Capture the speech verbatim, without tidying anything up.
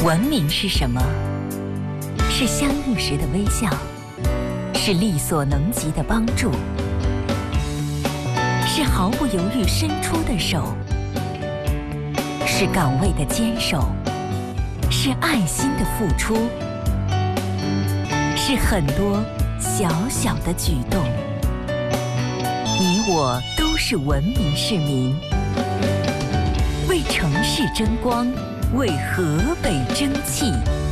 文明是什么？是相遇时的微笑，是力所能及的帮助，是毫不犹豫伸出的手，是岗位的坚守，是爱心的付出，是很多小小的举动。你我都是文明市民，为城市争光，为河北争气。